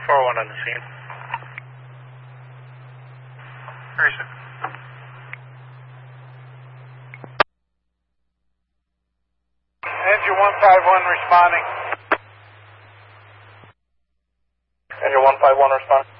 4-1 on the scene. Receive. Engine 151 responding. Engine 151 responding.